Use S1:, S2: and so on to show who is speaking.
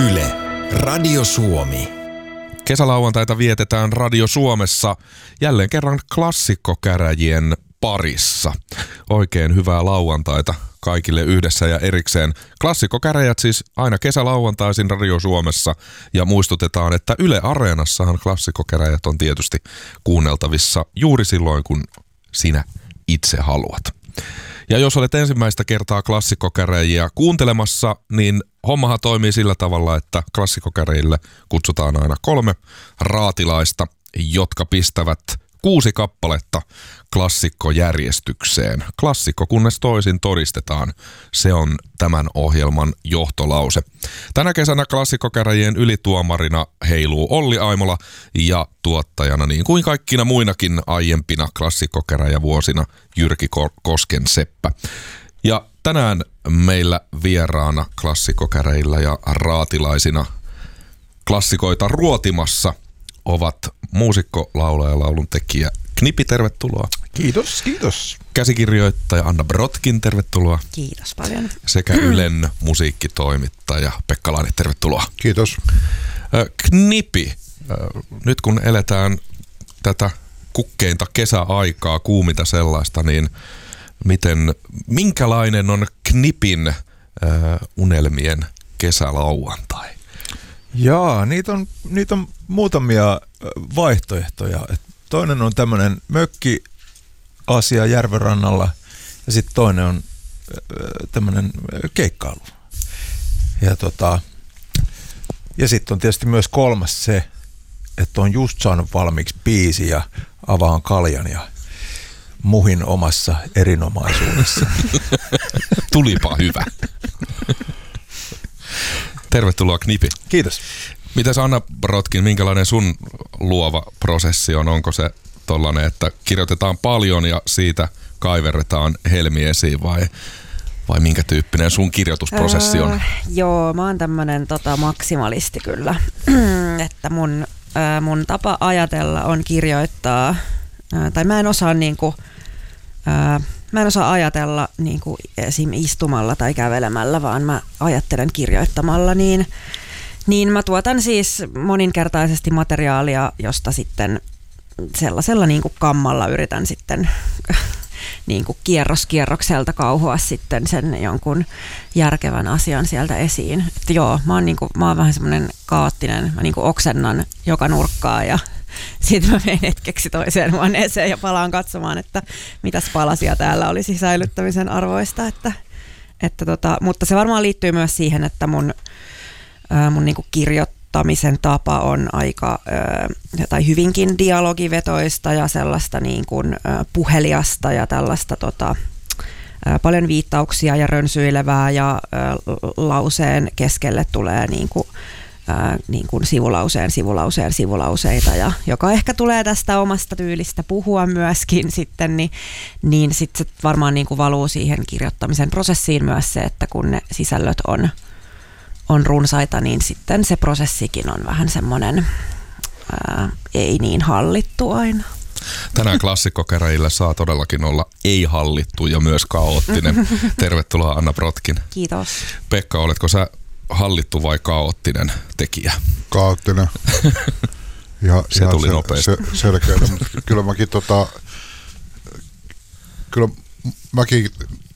S1: Yle, Radio Suomi.
S2: Kesälauantaita vietetään Radio Suomessa jälleen kerran klassikkokäräjien parissa. Oikein hyvää lauantaita kaikille yhdessä ja erikseen. Klassikkokäräjät siis aina kesälauantaisin Radio Suomessa ja muistutetaan, että Yle Areenassahan klassikkokäräjät on tietysti kuunneltavissa juuri silloin, kun sinä itse haluat. Ja jos olet ensimmäistä kertaa klassikkokäräjiä kuuntelemassa, niin hommahan toimii sillä tavalla, että klassikkokäräjille kutsutaan aina 3 raatilaista, jotka pistävät 6 kappaletta klassikkojärjestykseen. Klassikko kunnes toisin todistetaan. Se on tämän ohjelman johtolause. Tänä kesänä klassikkokäräjien ylituomarina heiluu Olli Aimola ja tuottajana niin kuin kaikkina muinakin aiempina klassikkokäräjävuosina Jyrki Koskenseppä. Ja tänään meillä vieraana klassikkokäräjillä ja raatilaisina klassikoita ruotimassa ovat muusikko, laulaja ja lauluntekijä Knipi, tervetuloa.
S3: Kiitos, kiitos.
S2: Käsikirjoittaja Anna Brotkin, tervetuloa.
S4: Kiitos paljon.
S2: Sekä Ylen musiikkitoimittaja Pekka Laine, tervetuloa.
S3: Kiitos.
S2: Knipi, nyt kun eletään tätä kukkeinta kesäaikaa, kuuminta sellaista, niin minkälainen on Knipin unelmien kesälauantai?
S3: Jaa, niitä on muutamia vaihtoehtoja. Toinen on tämmöinen mökkiasia järvenrannalla ja sitten toinen on tämmöinen keikkailu. Ja sitten on tietysti myös kolmas se, että on just saanut valmiiksi biisi ja avaan kaljan ja muhin omassa erinomaisuudessa.
S2: Tulipa hyvä. Tervetuloa Knipi.
S3: Kiitos.
S2: Mitäs Anna Brotkin, minkälainen sun luova prosessi on? Onko se tollainen, että kirjoitetaan paljon ja siitä kaiverretaan helmi esiin vai minkä tyyppinen sun kirjoitusprosessi on?
S4: Joo, mä oon tämmönen maksimalisti kyllä, että mun tapa ajatella on kirjoittaa, tai mä en osaa ajatella niinku esim. Istumalla tai kävelemällä, vaan mä ajattelen kirjoittamalla, niin mä tuotan siis moninkertaisesti materiaalia, josta sitten sellaisella niin kuin kammalla yritän sitten niin kuin kierrokselta kauhoa sitten sen jonkun järkevän asian sieltä esiin. Että joo, mä oon vähän semmoinen kaoottinen, mä niin kuin oksennan joka nurkkaa ja sitten mä menen hetkeksi toiseen huoneeseen ja palaan katsomaan, että mitäs palasia täällä olisi säilyttämisen arvoista. Mutta se varmaan liittyy myös siihen, että mun niinku kirjoittamisen tapa on aika tai hyvinkin dialogivetoista ja sellaista niin kuin puheliasta ja tällaista paljon viittauksia ja rönsyilevää ja lauseen keskelle tulee niin kuin sivulauseita, ja joka ehkä tulee tästä omasta tyylistä puhua myöskin sitten, niin sitten se varmaan niin kuin valuu siihen kirjoittamisen prosessiin myös se, että kun ne sisällöt on runsaita, niin sitten se prosessikin on vähän semmoinen ei niin hallittu aina.
S2: Tänään klassikkokäräjillä saa todellakin olla ei-hallittu ja myös kaoottinen. Tervetuloa Anna Brotkin.
S4: Kiitos.
S2: Pekka, oletko sä hallittu vai kaoottinen tekijä?
S5: Kaoottinen. Ja
S2: se tuli nopeasti.
S5: Selkeä, mutta kyllä mäkin